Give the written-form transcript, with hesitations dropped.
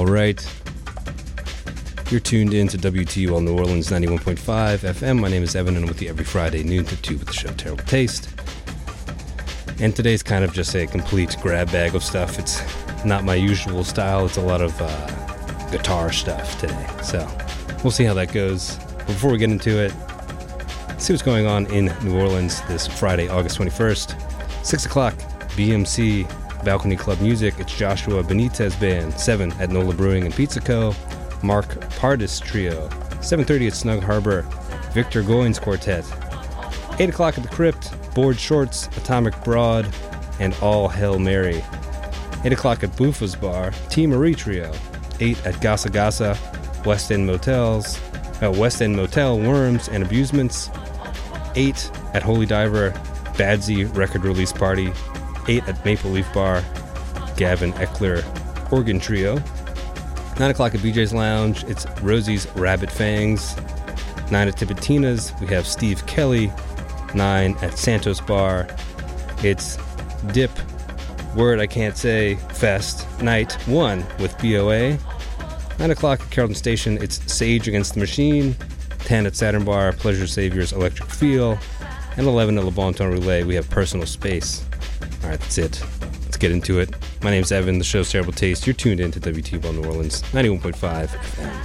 All right. You're tuned in to WTUL New Orleans 91.5 FM. My name is Evan, and I'm with you every Friday, noon to 2 with the show Terrible Taste. And today's kind of just a complete grab bag of stuff. It's not my usual style. It's a lot of guitar stuff today. So we'll see how that goes. But before we get into it, let's see what's going on in New Orleans this Friday, August 21st. 6 o'clock, BMC Balcony Club Music. It's Joshua Benitez Band. 7 at Nola Brewing and Pizza Co. Mark Pardis Trio. 7:30 at Snug Harbor, Victor Goins Quartet. 8 o'clock at the Crypt, Board Shorts, Atomic Broad, and All Hail Mary. 8 o'clock at Buffa's Bar, T. Marie Trio. 8 at Gasa Gasa, West End Motel, Worms and Abusements. 8 at Holy Diver, Badsy Record Release Party. 8 at Maple Leaf Bar, Gavin Eckler Organ Trio. 9 o'clock at BJ's Lounge, it's Rosie's Rabbit Fangs. 9 at Tipitina's, we have Steve Kelly. 9 at Santos Bar, it's Dip, Word I Can't Say, Fest, Night 1 with BOA. 9 o'clock at Carrollton Station, it's Sage Against the Machine. 10 at Saturn Bar, Pleasure Saviors, Electric Feel. And 11 at Le Bon Ton Relay, we have Personal Space. Alright, that's it. Let's get into it. My name's Evan, the show's Terrible Taste. You're tuned in to WTUL New Orleans, 91.5 FM.